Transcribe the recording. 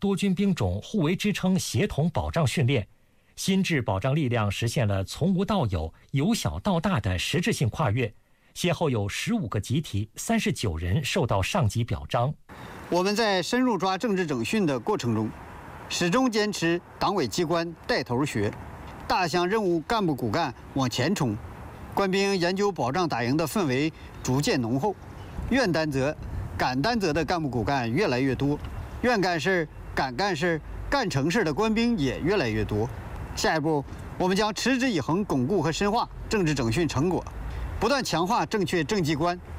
多军兵种互为支撑、协同保障训练，新制保障力量实现了从无到有、由小到大的实质性跨越。先后有15个集体、39人受到上级表彰。 我们在深入抓政治整训的过程中，始终坚持党委机关带头学，大项任务干部骨干往前冲，官兵研究保障打赢的氛围逐渐浓厚，愿担责、敢担责的干部骨干越来越多，愿干事、敢干事、干成事的官兵也越来越多。下一步，我们将持之以恒巩固和深化政治整训成果，不断强化正确政绩观，